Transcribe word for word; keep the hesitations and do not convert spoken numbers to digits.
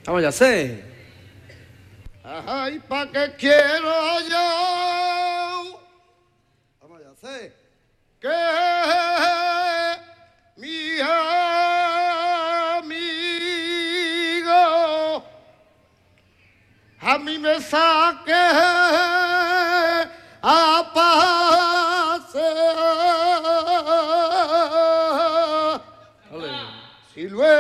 Vamos, ya sé. Ay, ¿pa' qué quiero yo? Vamos, ya sé. Que mi amigo a mí me saque a pasear. Ole. Si luego